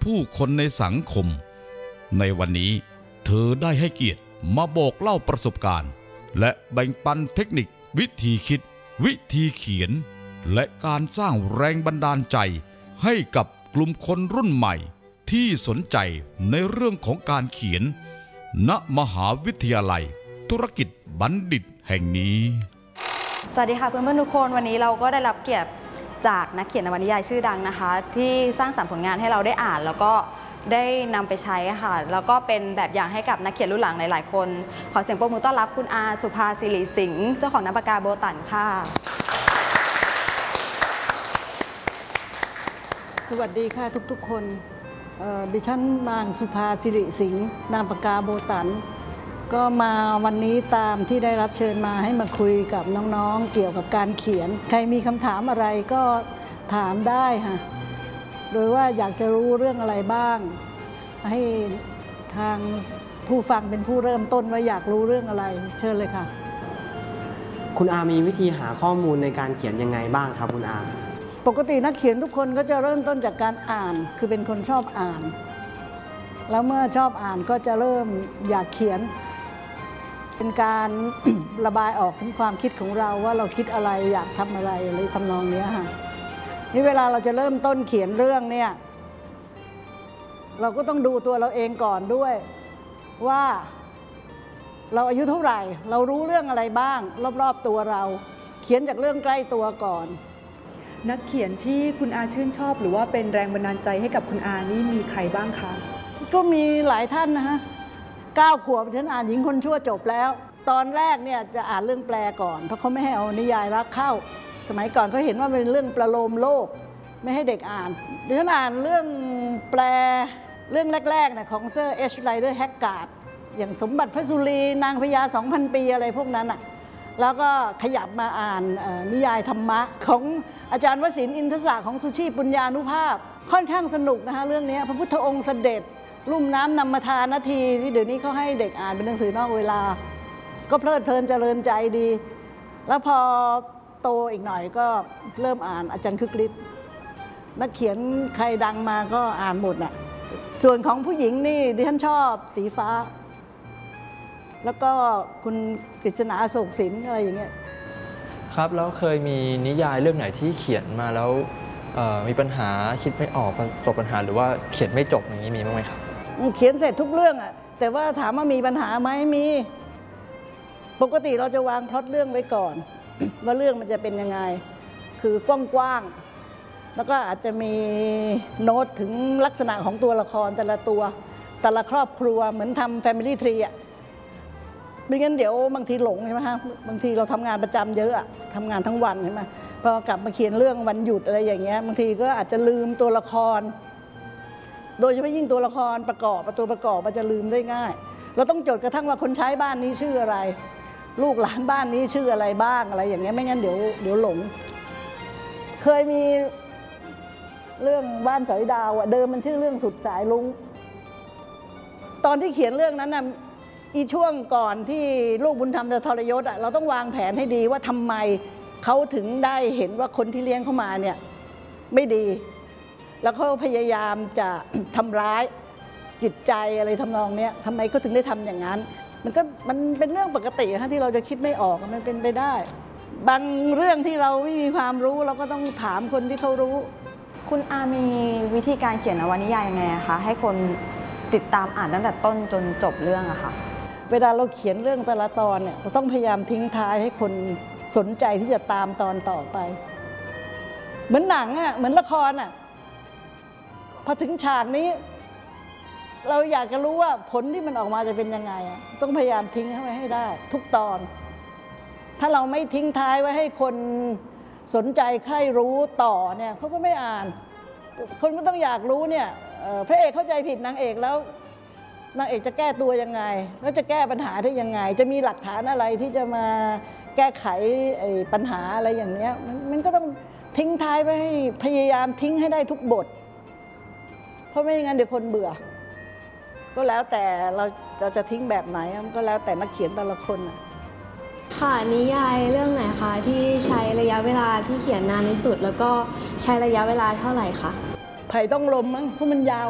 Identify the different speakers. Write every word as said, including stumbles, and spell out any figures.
Speaker 1: ผู้คนในสังคมในวันนี้เธอได้ให้เกียรติมาบอกเล่าประสบการณ์และแบ่งปันเทคนิควิธีคิดวิธีเขียนและการสร้างแรงบันดาลใจให้กับกลุ่มคนรุ่นใหม่ที่สนใจในเรื่องของการเขียนณมหาวิทยาลัยธุรกิจบัณฑิตแห่งนี้
Speaker 2: สวัสดีค่ะเพื่อนๆทุกคนวันนี้เราก็ได้รับเกียรติจากนักเขียนนวนิยายชื่อดังนะคะที่สร้างสรรค์ผลงานให้เราได้อ่านแล้วก็ได้นำไปใช้ค่ะแล้วก็เป็นแบบอย่างให้กับนักเขียนรุ่นหลังหลายๆคนขอเสียงปรบมือต้อนรับคุณอาสุภาสิริสิงห์เจ้าของนามปากกาโบตันค่ะ
Speaker 3: สวัสดีค่ะทุกๆคนดิฉันนางสุภาสิริสิงห์นามปากกาโบตันก็มาวันนี้ตามที่ได้รับเชิญมาให้มาคุยกับน้องๆเกี่ยวกับการเขียนใครมีคำถามอะไรก็ถามได้ค่ะโดยว่าอยากจะรู้เรื่องอะไรบ้างให้ทางผู้ฟังเป็นผู้เริ่มต้นว่าอยากรู้เรื่องอะไรเชิญเลยค่ะ
Speaker 4: คุณอามีวิธีหาข้อมูลในการเขียนยังไงบ้างครับคุณอา
Speaker 3: ปกตินักเขียนทุกคนก็จะเริ่มต้นจากการอ่านคือเป็นคนชอบอ่านแล้วเมื่อชอบอ่านก็จะเริ่มอยากเขียนเป็นการ ระบายออกถึงความคิดของเราว่าเราคิดอะไรอยากทำอะไรอะไรทำนองนี้ค่ะนี่เวลาเราจะเริ่มต้นเขียนเรื่องเนี่ยเราก็ต้องดูตัวเราเองก่อนด้วยว่าเราอายุเท่าไหร่เรารู้เรื่องอะไรบ้างรอบๆตัวเราเขียนจากเรื่องใกล้ตัวก่อน
Speaker 5: นักเขียนที่คุณอาชื่นชอบหรือว่าเป็นแรงบันดาลใจให้กับคุณอานี่มีใครบ้างคะ
Speaker 3: ก็มีหลายท่านนะฮะเก้าขวบฉันอ่านหญิงคนชั่วจบแล้วตอนแรกเนี่ยจะอ่านเรื่องแปลก่อนเพราะเขาไม่ให้เอานิยายรักเข้าสมัยก่อนเขาเห็นว่าเป็นเรื่องประโลมโลกไม่ให้เด็กอ่านดิฉันอ่านเรื่องแปลเรื่องแรกๆเนี่ยของเซอร์เอชไรเดอร์แฮกการ์ดอย่างสมบัติพระสุรีนางพญาสองพันปีอะไรพวกนั้นอ่ะแล้วก็ขยับมาอ่านนิยายธรรมะของอาจารย์วสินทร์อินทศของสุชีปุญญานุภาพค่อนข้างสนุกนะคะเรื่องนี้พระพุทธองค์เสด็จลุ่มน้ำนำมาทานนาทีที่เดี๋ยวนี้เขาให้เด็กอ่านเป็นหนังสือนอกเวลาก็เพลิดเพลินเจริญใจดีแล้วพอโตอีกหน่อยก็เริ่มอ่านอาจารย์คึกฤทธิ์นักเขียนใครดังมาก็อ่านหมดน่ะส่วนของผู้หญิงนี่ดิฉันชอบสีฟ้าแล้วก็คุณกฤษณาอโศกสินอะไรอย่างเงี้ย
Speaker 6: ครับแล้วเคยมีนิยายเรื่องไหนที่เขียนมาแล้วมีปัญหาคิดไม่ออกประสบปัญหาหรือว่าเขียนไม่จบอย่างนี้มีบ้างไหมครับ
Speaker 3: เขียนเสร็จทุกเรื่องอะแต่ว่าถามว่ามีปัญหาไหมมีปกติเราจะวางพล็อตเรื่องไว้ก่อนว่าเรื่องมันจะเป็นยังไงคือกว้างๆแล้วก็อาจจะมีโน้ตถึงลักษณะของตัวละครแต่ละตัวแต่ละครอบครัวเหมือนทำ Family Tree อะไม่งั้นเดี๋ยวบางทีหลงใช่ไหมฮะบางทีเราทำงานประจำเยอะทำงานทั้งวันใช่ไหมพอกลับมาเขียนเรื่องวันหยุดอะไรอย่างเงี้ยบางทีก็อาจจะลืมตัวละครโดยเฉพาะยิ่งตัวละครประกอบตัวประกอบมันจะลืมได้ง่ายเราต้องจดกระทั่งว่าคนใช้บ้านนี้ชื่ออะไรลูกหลานบ้านนี้ชื่ออะไรบ้างอะไรอย่างเงี้ยไม่งั้นเดี๋ยวเดี๋ยวหลงเคยมีเรื่องบ้านสอยดาวอ่ะเดิมมันชื่อเรื่องสุดสายลุงตอนที่เขียนเรื่องนั้นน่ะอีช่วงก่อนที่ลูกบุญธรรมจะทรยศอ่ะเราต้องวางแผนให้ดีว่าทำไมเขาถึงได้เห็นว่าคนที่เลี้ยงเขามาเนี่ยไม่ดีแล้วเขาพยายามจะทำร้ายจิตใจอะไรทำนองนี้ทำไมเขาถึงได้ทำอย่างนั้นมันก็มันเป็นเรื่องปกติฮะที่เราจะคิดไม่ออกมันเป็นไปได้บางเรื่องที่เราไม่มีความรู้เราก็ต้องถามคนที่เขารู้
Speaker 2: คุณอามีวิธีการเขียนนวนิยายยังไงคะให้คนติดตามอ่านตั้งแต่ต้นจนจบเรื่องอะค่ะ
Speaker 3: เวลาเราเขียนเรื่องแต่ละตอนเนี่ยเราต้องพยายามทิ้งท้ายให้คนสนใจที่จะตามตอนต่อไปเหมือนหนังอะเหมือนละครอะพอถึงฉากนี้เราอยากจะรู้ว่าผลที่มันออกมาจะเป็นยังไงอะต้องพยายามทิ้งไว้ให้ได้ทุกตอนถ้าเราไม่ทิ้งท้ายไว้ให้คนสนใจใคร่รู้ต่อเนี่ยเขาก็ไม่อ่านคนก็ต้องอยากรู้เนี่ยพระเอกเข้าใจผิดนางเอกแล้วนางเอกจะแก้ตัวยังไงแล้วจะแก้ปัญหาได้ยังไงจะมีหลักฐานอะไรที่จะมาแก้ไขปัญหาอะไรอย่างเนี้ยมันก็ต้องทิ้งท้ายไว้ให้พยายามทิ้งให้ได้ทุกบทเพราะไม่อย่างนั้นเดี๋ยวคนเบื่อก็แล้วแต่เราเราจะทิ้งแบบไหนก็แล้วแต่นักเขียนแต่ละคน
Speaker 7: ค่ะนิยายเรื่องไหนคะที่ใช้ระยะเวลาที่เขียนนานที่สุดแล้วก็ใช้ระยะเวลาเท่าไหร่คะ
Speaker 3: ไผ่ต้องลมมั้งเพราะมันยาว